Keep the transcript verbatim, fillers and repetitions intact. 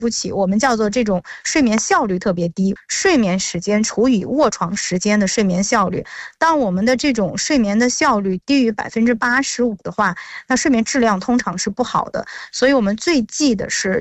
不起，我们叫做这种睡眠效率特别低，睡眠时间除以卧床时间的睡眠效率。当我们的这种睡眠的效率低于百分之八十五的话，那睡眠质量通常是不好的。所以我们最忌的是